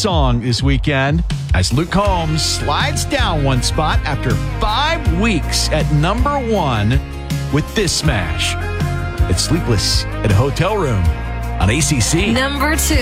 song this weekend as Luke Combs slides down one spot after 5 weeks at number 1 with this smash. It's Sleepless at a Hotel Room on ACC. Number 2.